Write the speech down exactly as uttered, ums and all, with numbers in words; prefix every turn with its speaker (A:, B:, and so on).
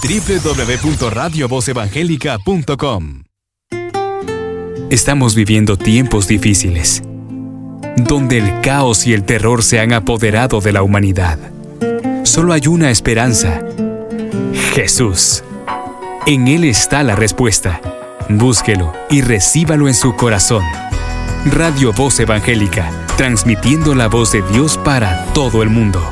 A: doble u doble u doble u punto radio voz evangélica punto com. Estamos viviendo tiempos difíciles, donde el caos y el terror se han apoderado de la humanidad. Solo hay una esperanza: Jesús. En Él está la respuesta. Búsquelo y recíbalo en su corazón. Radio Voz Evangélica, transmitiendo la voz de Dios para todo el mundo.